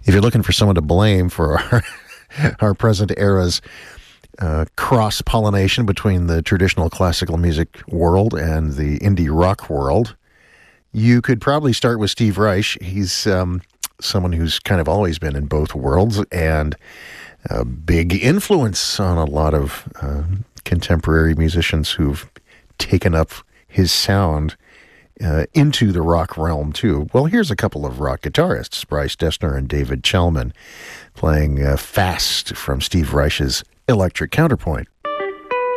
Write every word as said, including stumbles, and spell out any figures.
If you're looking for someone to blame for our, our present era's uh, cross-pollination between the traditional classical music world and the indie rock world, you could probably start with Steve Reich. He's um, someone who's kind of always been in both worlds and a big influence on a lot of uh, contemporary musicians who've taken up his sound uh, into the rock realm, too. Well, here's a couple of rock guitarists, Bryce Dessner and David Chalman, playing uh, Fast from Steve Reich's Electric Counterpoint.